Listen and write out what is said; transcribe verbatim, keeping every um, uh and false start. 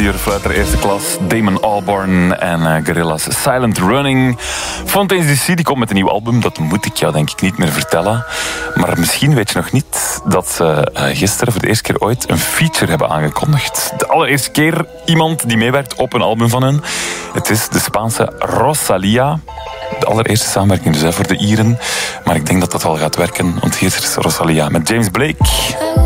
vliegerfluiter eerste klas, Damon Albarn en uh, Gorillaz Silent Running. Fontaine's D C die komt met een nieuw album, dat moet ik jou denk ik niet meer vertellen. Maar misschien weet je nog niet dat ze uh, gisteren voor de eerste keer ooit een feature hebben aangekondigd. De allereerste keer iemand die meewerkt op een album van hen. Het is de Spaanse Rosalía. De allereerste samenwerking dus hè, voor de Ieren. Maar ik denk dat dat wel gaat werken, want hier is Rosalía met James Blake.